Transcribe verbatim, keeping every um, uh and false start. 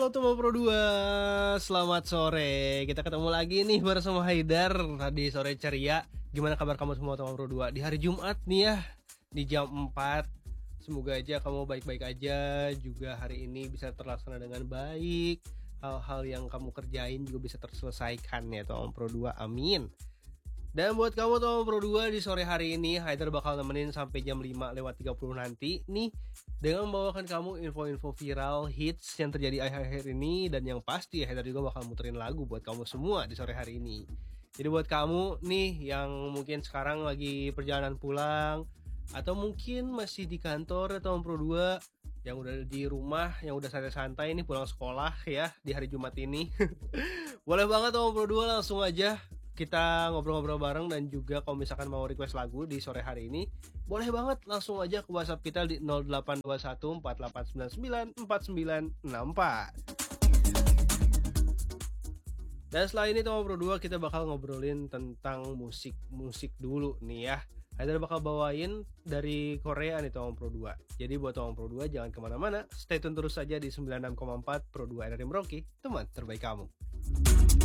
Halo teman Pro dua, selamat sore. Kita ketemu lagi nih bersama Haidar tadi sore ceria. Gimana kabar kamu semua teman Pro dua? Di hari Jumat nih ya, di jam empat. Semoga aja kamu baik-baik aja, juga hari ini bisa terlaksana dengan baik. Hal-hal yang kamu kerjain juga bisa terselesaikan ya teman Pro dua, amin. Dan buat kamu teman Pro dua, di sore hari ini Haidar bakal nemenin sampai jam lima lewat tiga puluh nanti nih, dengan membawakan kamu info-info viral hits yang terjadi akhir-akhir ini. Dan yang pasti Haidar juga bakal muterin lagu buat kamu semua di sore hari ini. Jadi buat kamu nih yang mungkin sekarang lagi perjalanan pulang, atau mungkin masih di kantor ya teman Pro dua, yang udah di rumah, yang udah santai-santai nih pulang sekolah ya di hari Jumat ini. Boleh banget teman Pro dua, langsung aja kita ngobrol-ngobrol bareng. Dan juga kalau misalkan mau request lagu di sore hari ini, boleh banget langsung aja ke WhatsApp kita di nol delapan dua satu empat delapan sembilan sembilan empat sembilan enam empat. Dan setelah ini teman Pro dua, kita bakal ngobrolin tentang musik-musik dulu nih ya. Haidar bakal bawain dari Korea nih teman Pro dua. Jadi buat teman Pro dua jangan kemana-mana, stay tune terus saja di sembilan puluh enam koma empat Pro dua R R I Merauke, teman terbaik kamu.